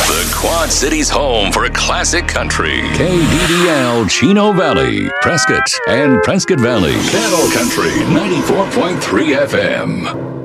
The Quad Cities' home for classic country. KDDL Chino Valley, Prescott, and Prescott Valley. Cattle Country 94.3 FM.